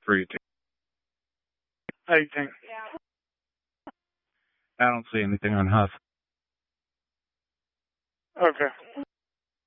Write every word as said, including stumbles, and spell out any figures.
for you to. How you think? I don't see anything on Huff. Okay.